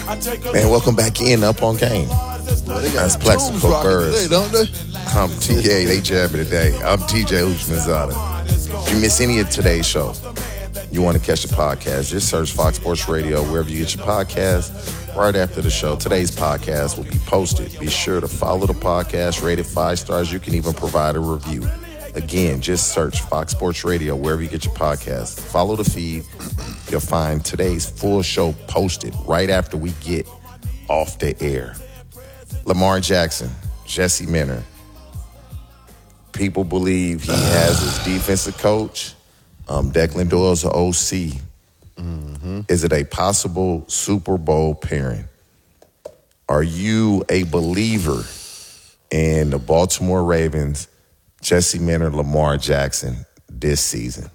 Man, welcome back in Up on Game. That's Plexico Birds. Don't they? I'm TJ. They jabbing today. I'm TJ Houshmandzadeh. If you miss any of today's show, you want to catch the podcast, just search Fox Sports Radio wherever you get your podcast. Right after the show, today's podcast will be posted. Be sure to follow the podcast, rate it 5 stars. You can even provide a review. Again, just search Fox Sports Radio wherever you get your podcast. Follow the feed. You'll find today's full show posted right after we get off the air. Lamar Jackson, Jesse Minter. People believe he has his defensive coach. Declan Doyle's the OC. Mm-hmm. Is it a possible Super Bowl pairing? Are you a believer in the Baltimore Ravens, Jesse Minter, Lamar Jackson this season?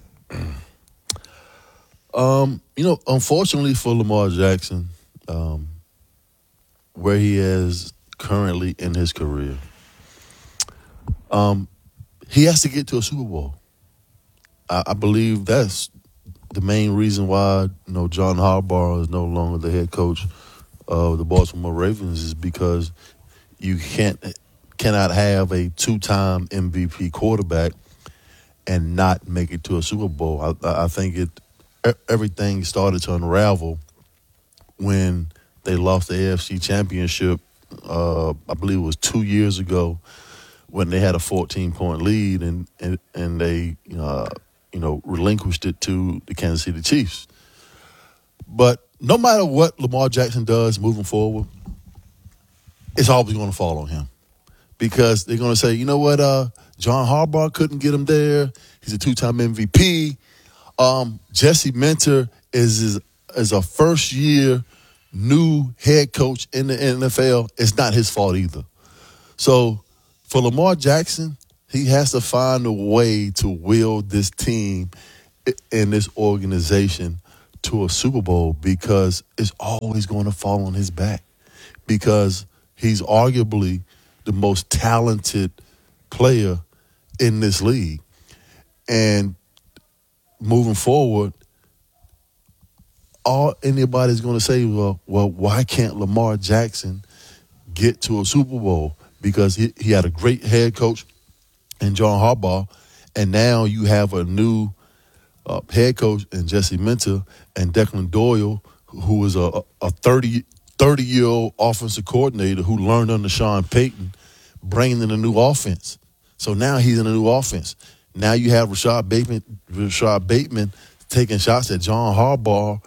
Unfortunately for Lamar Jackson, where he is currently in his career, he has to get to a Super Bowl. I believe that's the main reason why John Harbaugh is no longer the head coach of the Baltimore Ravens, is because you cannot have a 2-time MVP quarterback and not make it to a Super Bowl. I think everything started to unravel when they lost the AFC Championship. I believe it was 2 years ago, when they had a 14-point lead and they relinquished it to the Kansas City Chiefs. But no matter what Lamar Jackson does moving forward, it's always going to fall on him, because they're going to say, you know what, John Harbaugh couldn't get him there. He's a 2-time MVP. Jesse Minter is a first-year new head coach in the NFL. It's not his fault either. So for Lamar Jackson, he has to find a way to wield this team and this organization to a Super Bowl, because it's always going to fall on his back, because he's arguably the most talented player in this league. And moving forward, all anybody's going to say, well, why can't Lamar Jackson get to a Super Bowl? Because he had a great head coach in John Harbaugh, and now you have a new head coach in Jesse Minter and Declan Doyle, who is a 30-year-old offensive coordinator who learned under Sean Payton, bringing in a new offense. So now he's in a new offense. Now you have Rashad Bateman taking shots at John Harbaugh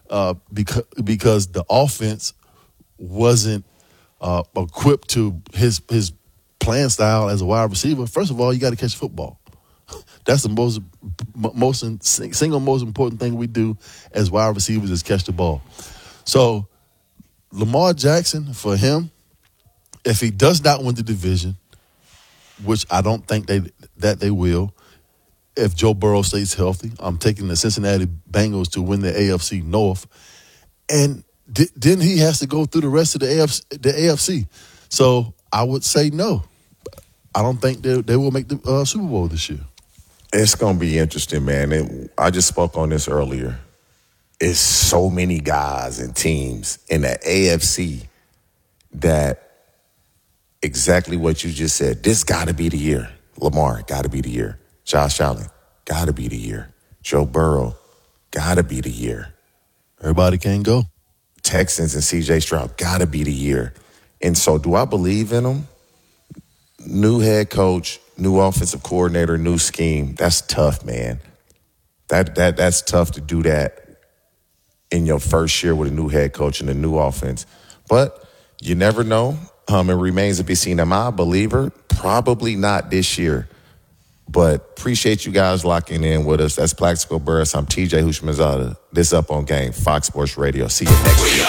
because the offense wasn't equipped to his playing style as a wide receiver. First of all, you got to catch football. That's the single most important thing we do as wide receivers, is catch the ball. So Lamar Jackson, for him, if he does not win the division, which I don't think that they will, if Joe Burrow stays healthy, I'm taking the Cincinnati Bengals to win the AFC North. And then he has to go through the rest of the AFC. So I would say no. I don't think they will make the Super Bowl this year. It's going to be interesting, man. I just spoke on this earlier. It's so many guys and teams in the AFC that exactly what you just said. This got to be the year. Lamar, got to be the year. Josh Allen, got to be the year. Joe Burrow, got to be the year. Everybody can't go. Texans and C.J. Stroud, got to be the year. And so do I believe in them? New head coach, new offensive coordinator, new scheme. That's tough, man. That's tough to do that in your first year with a new head coach and a new offense. But you never know. It remains to be seen. Am I a believer? Probably not this year. But appreciate you guys locking in with us. That's Plaxico Burress. I'm TJ Houshmandzadeh. This Up on Game, Fox Sports Radio. See you next week.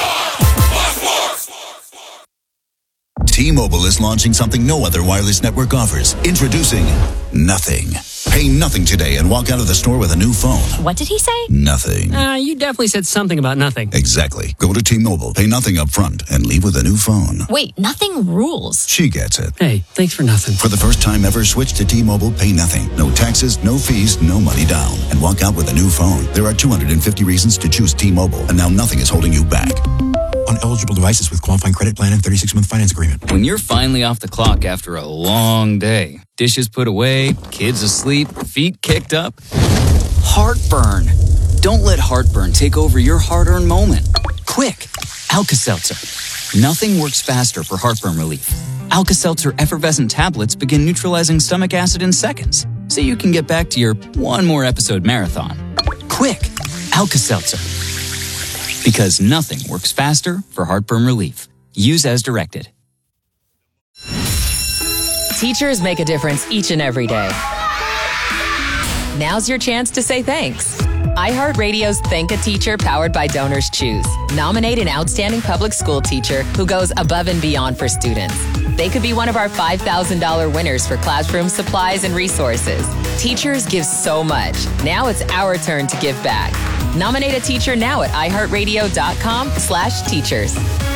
T-Mobile is launching something no other wireless network offers. Introducing Nothing. Pay nothing today and walk out of the store with a new phone. What did he say? Nothing. You definitely said something about nothing. Exactly. Go to T-Mobile, pay nothing up front, and leave with a new phone. Wait, nothing rules. She gets it. Hey, thanks for nothing. For the first time ever, switch to T-Mobile, pay nothing. No taxes, no fees, no money down. And walk out with a new phone. There are 250 reasons to choose T-Mobile, and now nothing is holding you back. on eligible devices with qualifying credit plan and 36-month finance agreement. When you're finally off the clock after a long day, dishes put away, kids asleep, feet kicked up, heartburn. Don't let heartburn take over your hard-earned moment. Quick, Alka-Seltzer. Nothing works faster for heartburn relief. Alka-Seltzer effervescent tablets begin neutralizing stomach acid in seconds, so you can get back to your one more episode marathon. Quick, Alka-Seltzer. Because nothing works faster for heartburn relief. Use as directed. Teachers make a difference each and every day. Now's your chance to say thanks. iHeartRadio's Thank a Teacher powered by Donors Choose. Nominate an outstanding public school teacher who goes above and beyond for students. They could be one of our $5,000 winners for classroom supplies and resources. Teachers give so much. Now it's our turn to give back. Nominate a teacher now at iHeartRadio.com/teachers.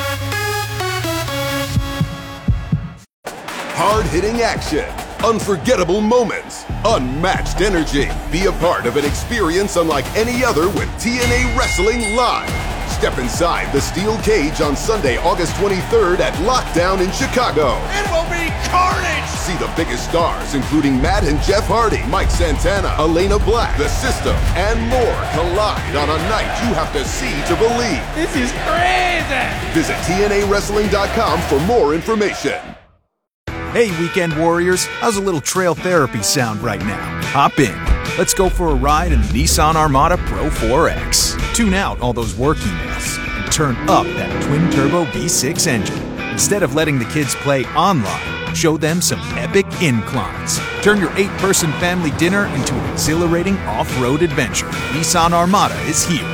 Hard-hitting action, unforgettable moments, unmatched energy. Be a part of an experience unlike any other with TNA Wrestling Live. Step inside the steel cage on Sunday, August 23rd at Lockdown in Chicago. It will be carnage! See the biggest stars, including Matt and Jeff Hardy, Mike Santana, Elena Black, The System, and more collide on a night you have to see to believe. This is crazy! Visit TNAWrestling.com for more information. Hey, Weekend Warriors, how's a little trail therapy sound right now? Hop in. Let's go for a ride in the Nissan Armada Pro 4X. Tune out all those work emails and turn up that twin-turbo V6 engine. Instead of letting the kids play online, show them some epic inclines. Turn your 8-person family dinner into an exhilarating off-road adventure. Nissan Armada is here.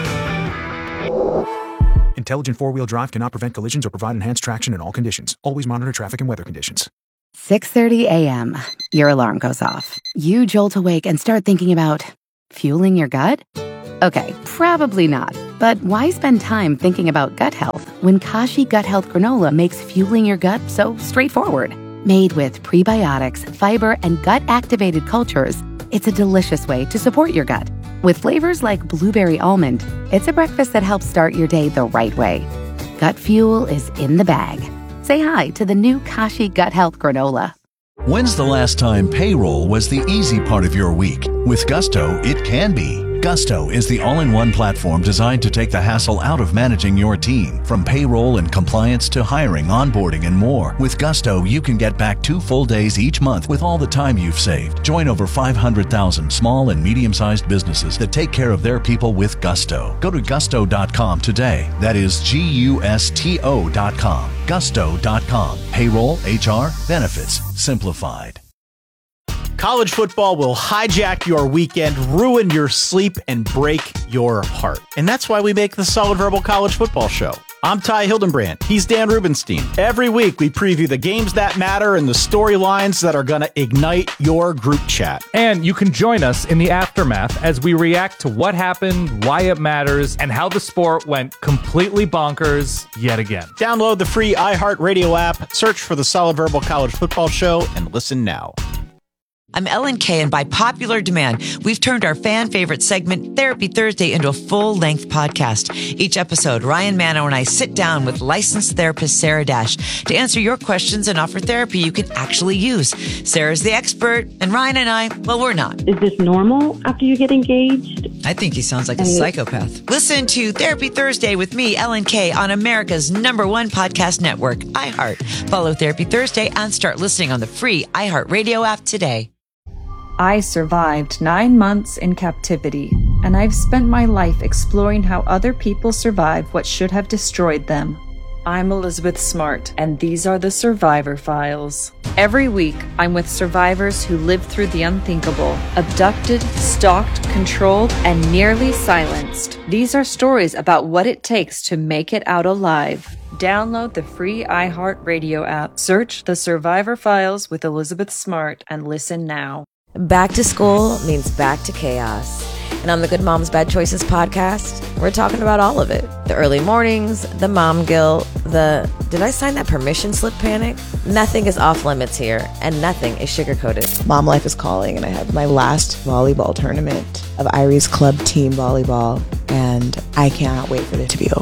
Intelligent four-wheel drive cannot prevent collisions or provide enhanced traction in all conditions. Always monitor traffic and weather conditions. 6:30 a.m. Your alarm goes off. You jolt awake and start thinking about fueling your gut? Okay, probably not. But why spend time thinking about gut health when Kashi Gut Health Granola makes fueling your gut so straightforward? Made with prebiotics, fiber, and gut-activated cultures, it's a delicious way to support your gut. With flavors like blueberry almond, it's a breakfast that helps start your day the right way. Gut fuel is in the bag. Say hi to the new Kashi Gut Health Granola. When's the last time payroll was the easy part of your week? With Gusto, it can be. Gusto is the all-in-one platform designed to take the hassle out of managing your team. From payroll and compliance to hiring, onboarding, and more. With Gusto, you can get back 2 full days each month with all the time you've saved. Join over 500,000 small and medium-sized businesses that take care of their people with Gusto. Go to gusto.com today. That is Gusto.com. Gusto.com. Payroll, HR, benefits, simplified. College football will hijack your weekend, ruin your sleep, and break your heart. And that's why we make the Solid Verbal College Football Show. I'm Ty Hildenbrand. He's Dan Rubenstein. Every week, we preview the games that matter and the storylines that are going to ignite your group chat. And you can join us in the aftermath as we react to what happened, why it matters, and how the sport went completely bonkers yet again. Download the free iHeartRadio app, search for the Solid Verbal College Football Show, and listen now. I'm Ellen Kay, and by popular demand, we've turned our fan favorite segment, Therapy Thursday, into a full-length podcast. Each episode, Ryan Mano and I sit down with licensed therapist Sarah Dash to answer your questions and offer therapy you can actually use. Sarah's the expert, and Ryan and I, well, we're not. Is this normal after you get engaged? I think he sounds like a psychopath. Listen to Therapy Thursday with me, Ellen Kay, on America's #1 podcast network, iHeart. Follow Therapy Thursday and start listening on the free iHeartRadio app today. I survived 9 months in captivity, and I've spent my life exploring how other people survive what should have destroyed them. I'm Elizabeth Smart, and these are the Survivor Files. Every week, I'm with survivors who lived through the unthinkable, abducted, stalked, controlled, and nearly silenced. These are stories about what it takes to make it out alive. Download the free iHeartRadio app, search The Survivor Files with Elizabeth Smart, and listen now. Back to school means back to chaos. And on the Good Moms Bad Choices podcast, we're talking about all of it. The early mornings, the mom guilt, the did I sign that permission slip panic? Nothing is off limits here, and nothing is sugar-coated. Mom life is calling, and I have my last volleyball tournament of Irie's club team volleyball, and I cannot wait for it to be over.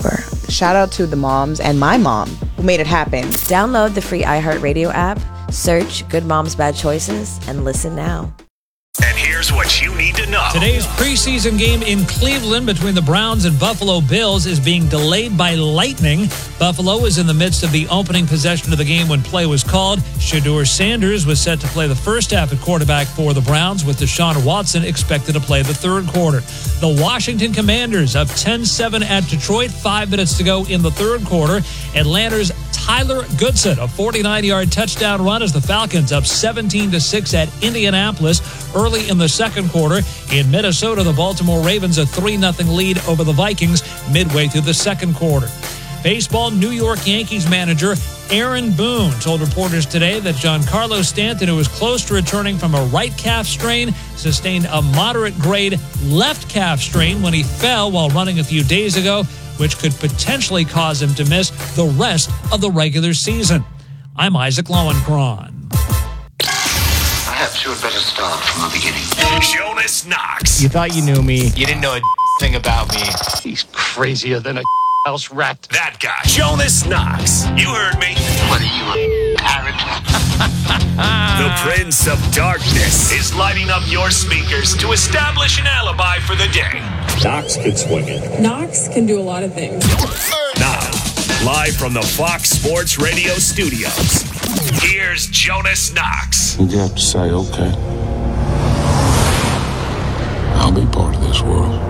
shout out to the moms and my mom who made it happen. Download the free iHeartRadio app, search Good Moms Bad Choices, and listen now. And here's what you need to know. Today's preseason game in Cleveland between the Browns and Buffalo Bills is being delayed by lightning. Buffalo was in the midst of the opening possession of the game when play was called. Shedeur Sanders was set to play the first half at quarterback for the Browns, with Deshaun Watson expected to play the third quarter. The Washington Commanders up 10-7 at Detroit, 5 minutes to go in the third quarter. Atlanta's Tyler Goodson, a 49-yard touchdown run as the Falcons up 17-6 at Indianapolis early in the second quarter. In Minnesota, the Baltimore Ravens a 3-0 lead over the Vikings midway through the second quarter. Baseball New York Yankees manager Aaron Boone told reporters today that Giancarlo Stanton, who was close to returning from a right calf strain, sustained a moderate-grade left calf strain when he fell while running a few days ago, which could potentially cause him to miss the rest of the regular season. I'm Isaac Lowenkron. Perhaps you had better start from the beginning. Jonas Knox. You thought you knew me. You didn't know a thing about me. He's crazier than a house rat. That guy. Jonas Knox. You heard me. What are you, a parrot? The Prince of Darkness is lighting up your speakers to establish an alibi for the day. Knox can swing it. Knox can do a lot of things. Now, live from the Fox Sports Radio studios, here's Jonas Knox. You have to say, okay, I'll be part of this world.